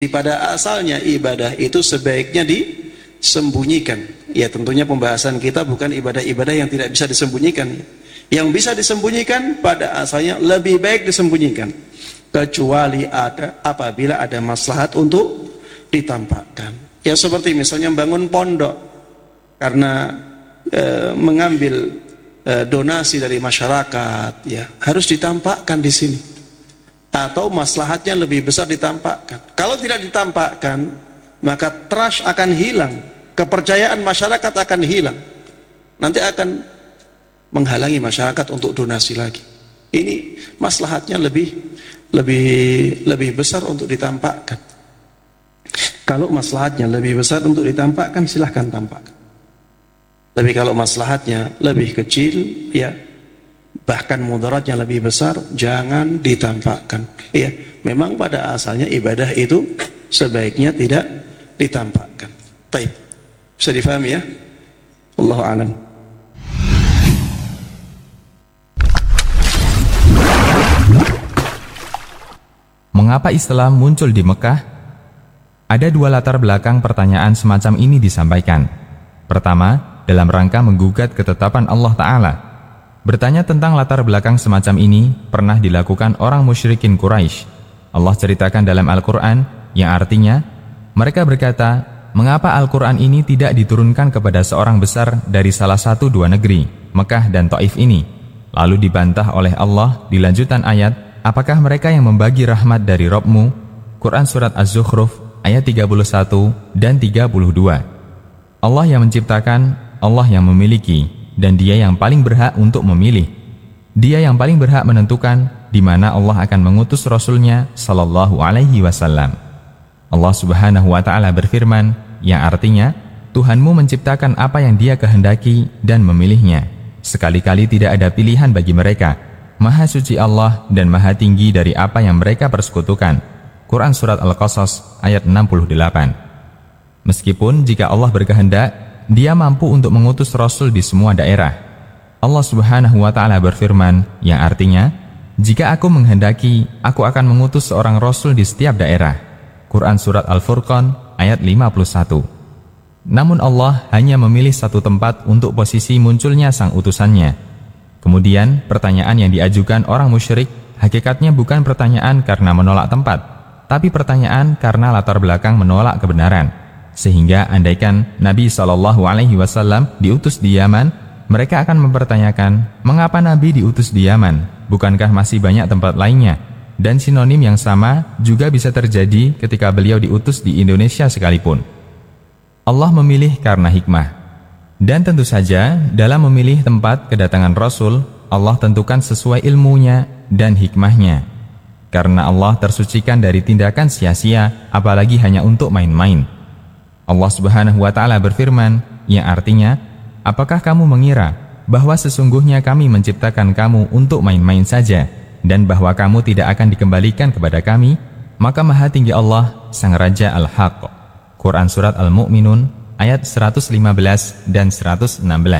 Pada asalnya ibadah itu sebaiknya disembunyikan. Ya tentunya pembahasan kita bukan ibadah-ibadah yang tidak bisa disembunyikan. Yang bisa disembunyikan pada asalnya lebih baik disembunyikan. Kecuali apabila ada maslahat untuk ditampakkan. Ya seperti misalnya bangun pondok karena mengambil donasi dari masyarakat, ya harus ditampakkan di sini. Atau maslahatnya lebih besar ditampakkan. Kalau tidak ditampakkan, maka trust akan hilang, kepercayaan masyarakat akan hilang. Nanti akan menghalangi masyarakat untuk donasi lagi. Ini maslahatnya lebih besar untuk ditampakkan. Kalau maslahatnya lebih besar untuk ditampakkan, silahkan tampakkan. Tapi kalau maslahatnya lebih kecil, ya bahkan mudaratnya lebih besar, jangan ditampakkan. Ya, memang pada asalnya ibadah itu sebaiknya tidak ditampakkan. Baik, bisa difahami ya? Wallahu a'lam. Mengapa Islam muncul di Mekah? Ada dua latar belakang pertanyaan semacam ini disampaikan. Pertama, dalam rangka menggugat ketetapan Allah Ta'ala. Bertanya tentang latar belakang semacam ini pernah dilakukan orang musyrikin Quraisy. Allah ceritakan dalam Al-Quran, yang artinya, mereka berkata, mengapa Al-Quran ini tidak diturunkan kepada seorang besar dari salah satu dua negeri, Mekah dan Taif ini? Lalu dibantah oleh Allah di lanjutan ayat, apakah mereka yang membagi rahmat dari Rabb-Mu? Quran Surat Az-Zukhruf ayat 31 dan 32. Allah yang menciptakan, Allah yang memiliki, dan Dia yang paling berhak untuk memilih. Dia yang paling berhak menentukan di mana Allah akan mengutus Rasul-Nya sallallahu alaihi wasallam. Allah Subhanahu wa taala berfirman, yang artinya, Tuhanmu menciptakan apa yang Dia kehendaki dan memilihnya. Sekali-kali tidak ada pilihan bagi mereka. Maha suci Allah dan maha tinggi dari apa yang mereka persekutukan. Quran Surat Al-Qasas ayat 68. Meskipun jika Allah berkehendak, Dia mampu untuk mengutus Rasul di semua daerah. Allah Subhanahu wa ta'ala berfirman, yang artinya, jika aku menghendaki, aku akan mengutus seorang Rasul di setiap daerah. Quran Surat Al-Furqan ayat 51. Namun Allah hanya memilih satu tempat untuk posisi munculnya sang utusannya. Kemudian, pertanyaan yang diajukan orang musyrik hakikatnya bukan pertanyaan karena menolak tempat, tapi pertanyaan karena latar belakang menolak kebenaran. Sehingga andaikan Nabi SAW diutus di Yaman, mereka akan mempertanyakan, mengapa Nabi diutus di Yaman? Bukankah masih banyak tempat lainnya? Dan sinonim yang sama juga bisa terjadi ketika beliau diutus di Indonesia sekalipun. Allah memilih karena hikmah. Dan tentu saja, dalam memilih tempat kedatangan Rasul, Allah tentukan sesuai ilmunya dan hikmahnya. Karena Allah tersucikan dari tindakan sia-sia, apalagi hanya untuk main-main. Allah Subhanahu wa ta'ala berfirman, yang artinya, apakah kamu mengira bahwa sesungguhnya kami menciptakan kamu untuk main-main saja, dan bahwa kamu tidak akan dikembalikan kepada kami? Maka maha tinggi Allah, Sang Raja Al-Haq. Quran Surat Al-Mu'minun ayat 115 dan 116.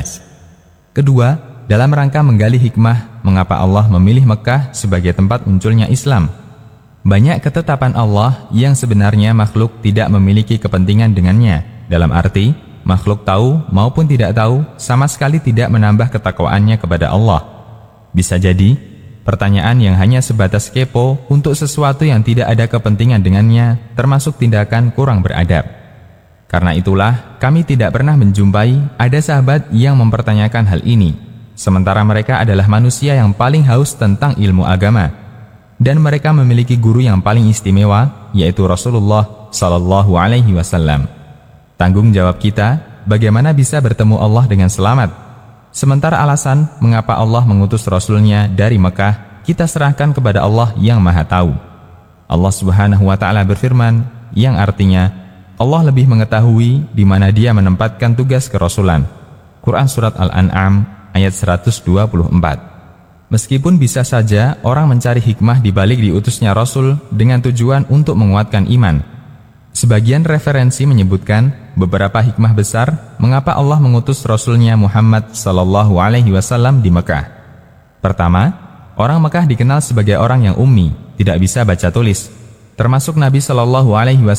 Kedua, dalam rangka menggali hikmah mengapa Allah memilih Mekah sebagai tempat munculnya Islam. Banyak ketetapan Allah yang sebenarnya makhluk tidak memiliki kepentingan dengannya. Dalam arti, makhluk tahu maupun tidak tahu sama sekali tidak menambah ketakwaannya kepada Allah. Bisa jadi, pertanyaan yang hanya sebatas kepo untuk sesuatu yang tidak ada kepentingan dengannya termasuk tindakan kurang beradab. Karena itulah, kami tidak pernah menjumpai ada sahabat yang mempertanyakan hal ini, sementara mereka adalah manusia yang paling haus tentang ilmu agama. Dan mereka memiliki guru yang paling istimewa, yaitu Rasulullah sallallahu alaihi wasallam. Tanggung jawab kita, bagaimana bisa bertemu Allah dengan selamat? Sementara alasan mengapa Allah mengutus Rasul-Nya dari Mekah, kita serahkan kepada Allah yang Maha Tahu. Allah Subhanahu wa ta'ala berfirman, yang artinya, Allah lebih mengetahui di mana Dia menempatkan tugas kerasulan. Quran Surat Al-An'am ayat 124. Meskipun bisa saja orang mencari hikmah di balik diutusnya Rasul dengan tujuan untuk menguatkan iman. Sebagian referensi menyebutkan beberapa hikmah besar mengapa Allah mengutus Rasul-Nya Muhammad sallallahu alaihi wasallam di Mekah. Pertama, orang Mekah dikenal sebagai orang yang ummi, tidak bisa baca tulis. termasuk Nabi Shallallahu Alaihi Wasallam